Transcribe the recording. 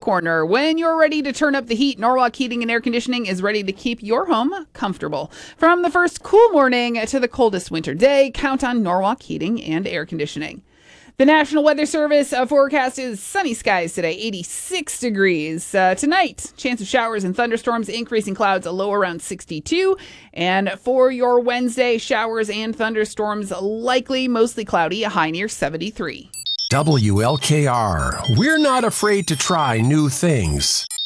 corner. When you're ready to turn up the heat, Norwalk Heating and Air Conditioning is ready to keep your home comfortable. From the first cool morning to the coldest winter day, count on Norwalk Heating and Air Conditioning. The National Weather Service forecast is sunny skies today, 86 degrees. Tonight, chance of showers and thunderstorms, increasing clouds, a low around 62. And for your Wednesday, showers and thunderstorms likely, mostly cloudy, a high near 73. WLKR. We're not afraid to try new things.